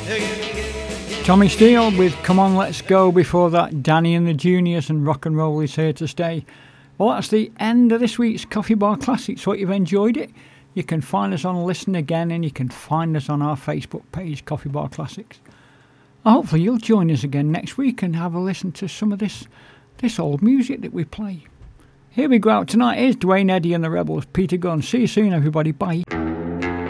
Tommy Steele with Come On Let's Go. Before that, Danny and the Juniors and Rock and Roll Is Here to Stay. Well, that's the end of this week's Coffee Bar Classics. Hope you've enjoyed it. You can find us on Listen Again, and you can find us on our Facebook page, Coffee Bar Classics. Hopefully you'll join us again next week and have a listen to some of this old music that we play. Here we go out tonight is Dwayne Eddy and the Rebels, Peter Gunn. See you soon, everybody. Bye.